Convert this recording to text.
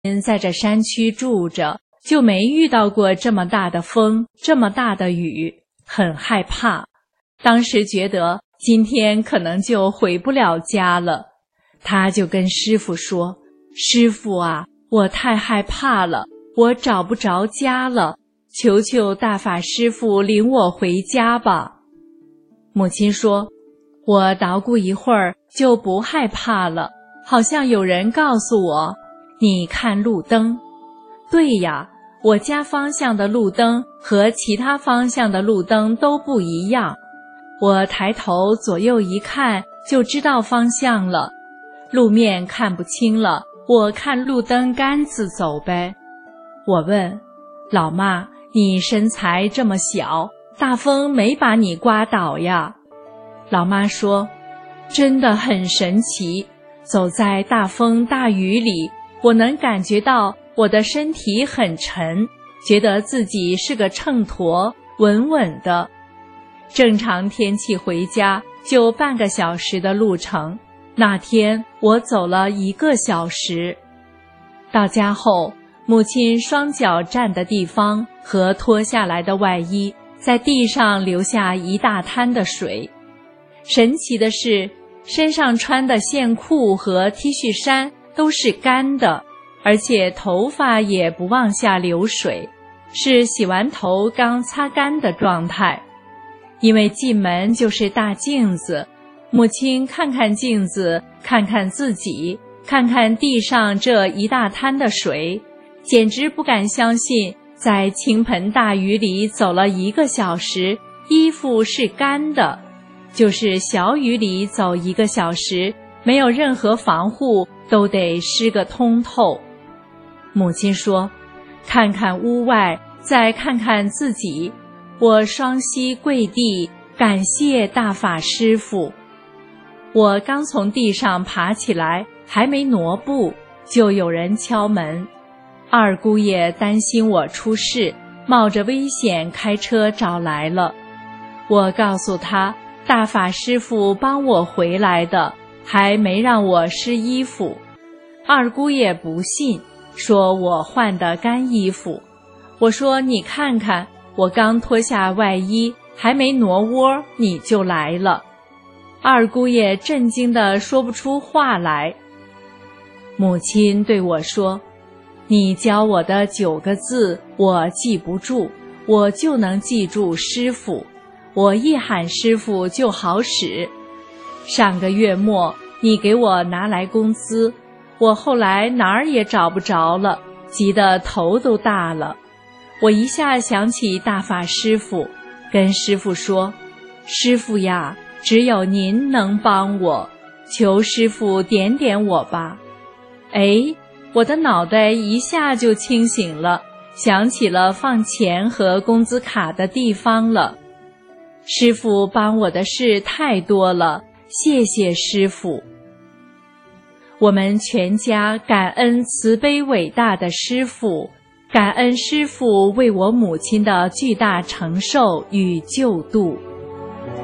在这山区住着，就没遇到过这么大的风，这么大的雨，很害怕。当时觉得今天可能就回不了家了，他就跟师父说：“师父啊，我太害怕了，我找不着家了，求求大法师父领我回家吧。”母亲说：“我捣鼓一会儿就不害怕了，好像有人告诉我，你看路灯。”对呀，我家方向的路灯和其他方向的路灯都不一样。我抬头左右一看，就知道方向了。路面看不清了，我看路灯杆子走呗。我问老妈：“你身材这么小，大风没把你刮倒呀？”老妈说：“真的很神奇，走在大风大雨里，我能感觉到我的身体很沉，觉得自己是个秤砣，稳稳的。正常天气回家就半个小时的路程，那天我走了1个小时。”到家后，母亲双脚站的地方和脱下来的外衣在地上留下一大滩的水。神奇的是，身上穿的线裤和 T 恤衫都是干的，而且头发也不往下流水，是洗完头刚擦干的状态。因为进门就是大镜子，母亲看看镜子，看看自己，看看地上这一大滩的水，简直不敢相信在倾盆大雨里走了1个小时，衣服是干的，就是小雨里走1个小时，没有任何防护，都得湿个通透。母亲说：“看看屋外，再看看自己。”我双膝跪地，感谢大法师父。我刚从地上爬起来，还没挪步，就有人敲门。二姑爷担心我出事，冒着危险开车找来了。我告诉他，大法师父帮我回来的，还没让我湿衣服。二姑爷不信，说我换的干衣服。我说：“你看看，我刚脱下外衣，还没挪窝，你就来了。”二姑爷震惊地说不出话来。母亲对我说：“你教我的9个字我记不住，我就能记住师父，我一喊师父就好使。上个月末你给我拿来工资，我后来哪儿也找不着了，急得头都大了。我一下想起大法师父，跟师父说：‘师父呀，只有您能帮我，求师父点点我吧。’哎，我的脑袋一下就清醒了，想起了放钱和工资卡的地方了。师父帮我的事太多了，谢谢师父。”我们全家感恩慈悲伟大的师父，感恩师父为我母亲的巨大承受与救度。